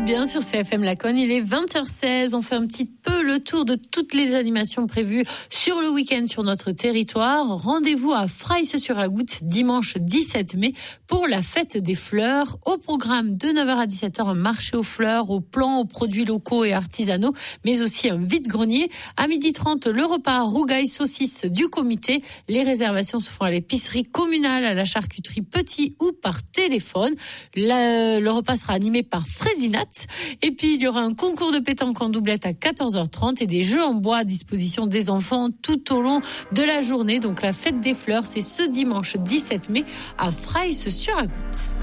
écoute bien sur CFM Laconne, il est 20h16. On fait un petit peu le tour de toutes les animations prévues sur le week-end sur notre territoire. Rendez-vous à Fraisse-sur-Agoutte dimanche 17 mai pour la fête des fleurs. Au programme de 9h à 17h, un marché aux fleurs, aux plants, aux produits locaux et artisanaux, mais aussi un vide-grenier. À 12h30, le repas rougail saucisse du comité. Les réservations se font à l'épicerie communale, à la charcuterie Petit ou par téléphone. Le repas sera animé par Frésinat. Et puis, il y aura un concours de pétanque en doublette à 14h30 et des jeux en bois à disposition des enfants tout au long de la journée. Donc, la fête des fleurs, c'est ce dimanche 17 mai à Fraisse-sur-Agoutte.